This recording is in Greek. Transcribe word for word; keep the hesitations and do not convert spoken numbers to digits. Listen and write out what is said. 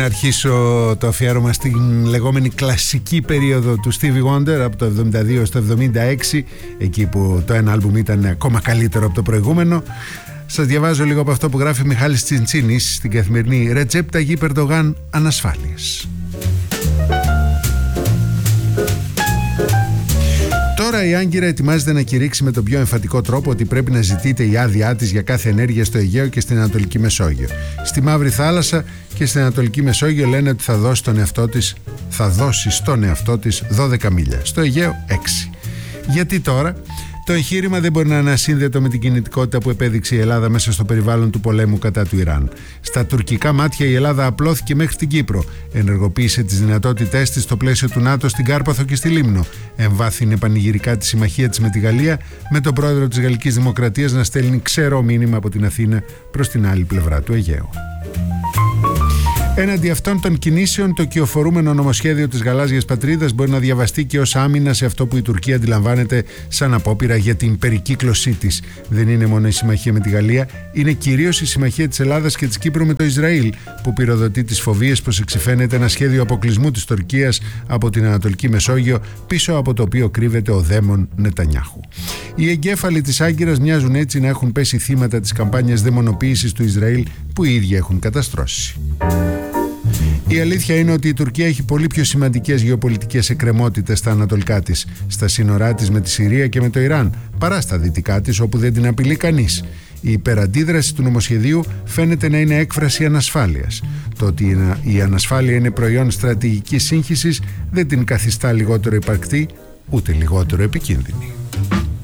Πριν αρχίσω το αφιέρωμα στην λεγόμενη κλασική περίοδο του Stevie Wonder από το εβδομήντα δύο στο εβδομήντα έξι, εκεί που το ένα άλμπουμ ήταν ακόμα καλύτερο από το προηγούμενο, σας διαβάζω λίγο από αυτό που γράφει Μιχάλης Τσιντσίνης στην καθημερινή. Ρετζέπ Ταγίπ Ερντογάν, ανασφάλειες. Τώρα η Άγκυρα ετοιμάζεται να κηρύξει με τον πιο εμφατικό τρόπο ότι πρέπει να ζητείται η άδειά της για κάθε ενέργεια στο Αιγαίο και στην Ανατολική Μεσόγειο. Στη Μαύρη Θάλασσα και στην Ανατολική Μεσόγειο λένε ότι θα δώσει, τον εαυτό της, θα δώσει στον εαυτό της δώδεκα μίλια. Στο Αιγαίο έξι. Γιατί τώρα? Το εγχείρημα δεν μπορεί να είναι ασύνδετο με την κινητικότητα που επέδειξε η Ελλάδα μέσα στο περιβάλλον του πολέμου κατά του Ιράν. Στα τουρκικά μάτια η Ελλάδα απλώθηκε μέχρι την Κύπρο. Ενεργοποίησε τις δυνατότητές της στο πλαίσιο του ΝΑΤΟ στην Κάρπαθο και στη Λίμνο. Εμβάθυνε πανηγυρικά τη συμμαχία της με τη Γαλλία, με τον πρόεδρο της Γαλλικής Δημοκρατίας να στέλνει ξερό μήνυμα από την Αθήνα προς την άλλη πλευρά του Αιγαίου. Έναντι αυτών των κινήσεων, το κυοφορούμενο νομοσχέδιο της γαλάζιας πατρίδας μπορεί να διαβαστεί και ως άμυνα σε αυτό που η Τουρκία αντιλαμβάνεται σαν απόπειρα για την περικύκλωσή της. Δεν είναι μόνο η συμμαχία με τη Γαλλία, είναι κυρίως η συμμαχία της Ελλάδας και της Κύπρου με το Ισραήλ, που πυροδοτεί τις φοβίες πως εξυφαίνεται ένα σχέδιο αποκλεισμού της Τουρκίας από την Ανατολική Μεσόγειο, πίσω από το οποίο κρύβεται ο δαίμον Νετανιάχου. Οι εγκέφαλοι της Άγκυρας μοιάζουν έτσι να έχουν πέσει θύματα της καμπάνιας δαιμονοποίησης του Ισραήλ που οι ίδιοι έχουν καταστρώσει. Η αλήθεια είναι ότι η Τουρκία έχει πολύ πιο σημαντικές γεωπολιτικές εκκρεμότητες στα ανατολικά της, στα σύνορά της με τη Συρία και με το Ιράν, παρά στα δυτικά της όπου δεν την απειλεί κανείς. Η υπεραντίδραση του νομοσχεδίου φαίνεται να είναι έκφραση ανασφάλειας. Το ότι η ανασφάλεια είναι προϊόν στρατηγικής σύγχυσης δεν την καθιστά λιγότερο υπαρκτή, ούτε λιγότερο επικίνδυνη.